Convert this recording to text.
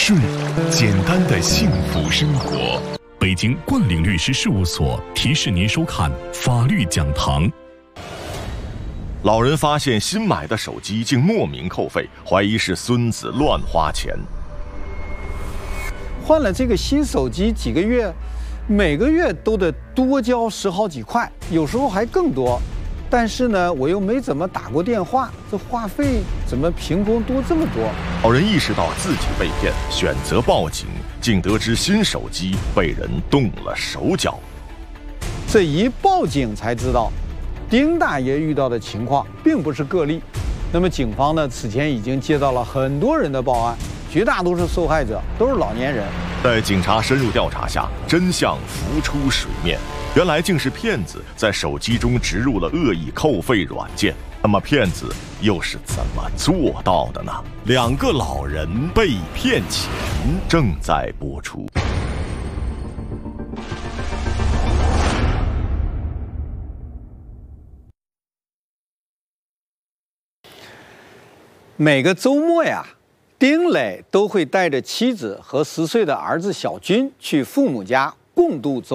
顺，简单的幸福生活。北京冠岭律师事务所提示您收看法律讲堂。 老人发现新买的手机竟莫名扣费，怀疑是孙子乱花钱。 换了这个新手机几个月，每个月都得多交10好几块，有时候还更多。但是呢，我又没怎么打过电话，这话费怎么凭空多这么多？ 老人意识到自己被骗，选择报警，竟得知新手机被人动了手脚。 这一报警才知道，丁大爷遇到的情况并不是个例。那么警方呢，此前已经接到了很多人的报案，绝大多数受害者都是老年人。 在警察深入调查下，真相浮出水面，原来竟是骗子在手机中植入了恶意扣费软件。那么骗子又是怎么做到的呢？2个老人被骗钱正在播出。 每个周末呀，丁磊都会带着妻子和10岁的儿子小军去父母家共度周末。